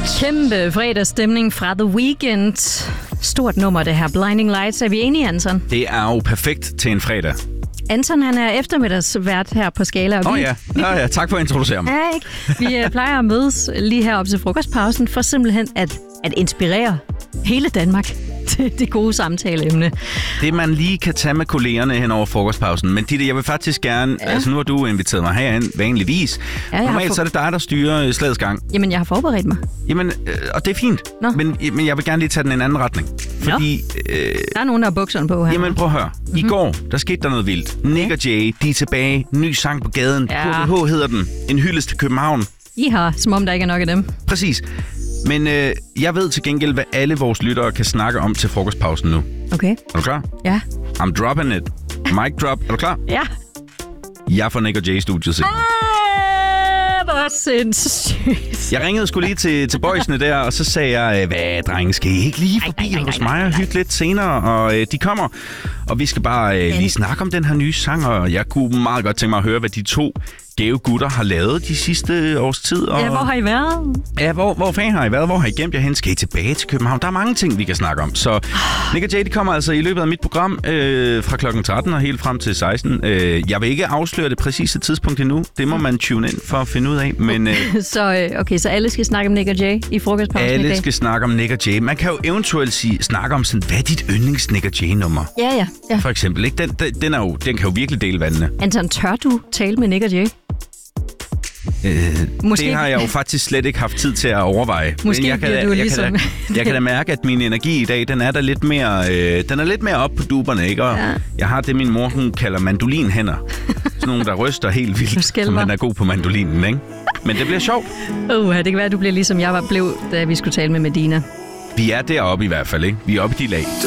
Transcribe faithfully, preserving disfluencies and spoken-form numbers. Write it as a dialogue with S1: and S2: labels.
S1: Kæmpe fredagsstemning fra The Weeknd. Stort nummer, det her. Blinding Lights. Er vi enige, Anton?
S2: Det er jo perfekt til en fredag.
S1: Anton, han er eftermiddagsvært her på Skala.
S2: Åh oh, ja. Ja, ja, tak for at introducere mig.
S1: Ja, ikke? Vi uh, plejer at mødes lige heroppe til frokostpausen for simpelthen at, at inspirere hele Danmark til det gode samtaleemne.
S2: Det, man lige kan tage med kollegerne hen over frokostpausen. Men Ditte, jeg vil faktisk gerne... Ja. Altså, nu har du inviteret mig herind vanligvis. Ja, Normalt for... så er det dig, der styrer slagets gang.
S1: Jamen, jeg har forberedt mig.
S2: Jamen, øh, og det er fint. Men, men jeg vil gerne lige tage den i en anden retning. Fordi... Øh,
S1: der er nogen, der har bukserne på her.
S2: Jamen, prøv at høre. I mm-hmm. går, der skete der noget vildt. Nick og Jay, de er tilbage. Ny sang på gaden.
S1: Ja.
S2: K B H hedder den. En hyldest til København.
S1: I har, som om der ikke er nok af dem.
S2: Præcis. Men øh, jeg ved til gengæld, hvad alle vores lyttere kan snakke om til frokostpausen nu.
S1: Okay.
S2: Er du klar?
S1: Ja.
S2: I'm dropping it. Mic drop. Er du klar?
S1: Ja.
S2: Jeg får Nick og Jay i studiet senere.
S1: Det var sindssygt.
S2: Jeg ringede sgu lige til, til boysene der, og så sagde jeg, hvad drenge, skal I ikke lige forbi ej, ej, ej, hos mig og hygge lidt senere? Og øh, de kommer, og vi skal bare øh, lige snakke om den her nye sang, og jeg kunne meget godt tænke mig at høre, hvad de to gave gutter har lavet de sidste års tid. Og...
S1: Ja, hvor har I været?
S2: Ja, hvor, hvor fanden har I været? Hvor har I gemt jer hen? Skal I tilbage til København? Der er mange ting, vi kan snakke om. Så Nick og Jay, de kommer altså i løbet af mit program øh, fra klokken tretten og helt frem til seksten. Øh, jeg vil ikke afsløre det præcise tidspunkt endnu. Det må man tune ind for at finde ud af. Men, øh,
S1: så, okay, så alle skal snakke om Nick og Jay i frokostpausen i dag?
S2: Alle skal snakke om Nick og Jay. Man kan jo eventuelt sige, snakke om sådan, hvad er dit yndlings Nick og Jay-nummer?
S1: Ja, ja, ja.
S2: For eksempel, ikke? Den, den, den, er jo, den kan jo virkelig dele vandene.
S1: Anton, tør du tale med Nick og Jay?
S2: Øh, det har jeg jo faktisk slet ikke haft tid til at overveje.
S1: Måske
S2: Men jeg kan, da,
S1: du
S2: jeg,
S1: ligesom...
S2: kan da, jeg kan da mærke, at min energi i dag, den er der lidt mere, øh, den er lidt mere op på duberne, ikke? Og ja. Jeg har det, min mor hun kalder mandolinhænder. Sådan nogle, der ryster helt vildt, som man er god på mandolinen, ikke? Men det bliver sjovt.
S1: Uh, det kan være, at du bliver ligesom jeg var blev, da vi skulle tale med Medina.
S2: Vi er deroppe i hvert fald, ikke? Vi er oppe i de lag.